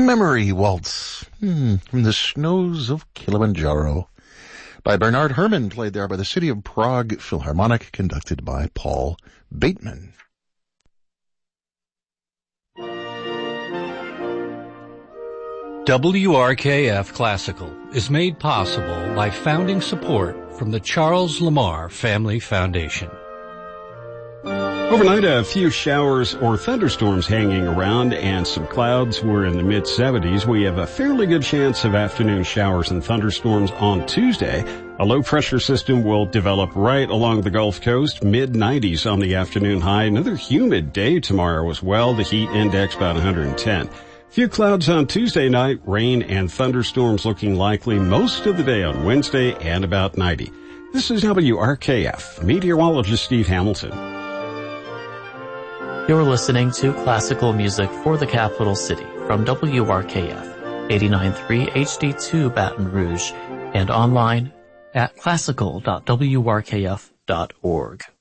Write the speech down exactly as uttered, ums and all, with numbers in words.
Memory Waltz hmm, from the Snows of Kilimanjaro by Bernard Herrmann, played there by the City of Prague Philharmonic, conducted by Paul Bateman. W R K F Classical is made possible by founding support from the Charles Lamar Family Foundation. Overnight, a few showers or thunderstorms hanging around and some clouds. We're in the mid seventies. We have a fairly good chance of afternoon showers and thunderstorms on Tuesday. A low pressure system will develop right along the Gulf Coast, mid nineties on the afternoon high. Another humid day tomorrow as well. The heat index about one hundred ten. Few clouds on Tuesday night, rain and thunderstorms looking likely most of the day on Wednesday, and about ninety. This is W R K F, meteorologist Steve Hamilton. You're listening to classical music for the capital city from W R K F, eighty-nine point three H D two Baton Rouge, and online at classical dot w r k f dot org.